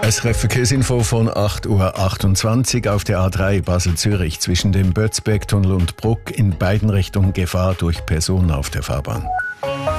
SRF Verkehrsinfo von 8:28 Uhr auf der A3 Basel-Zürich zwischen dem Bötzbergtunnel und Bruck in beiden Richtungen Gefahr durch Personen auf der Fahrbahn.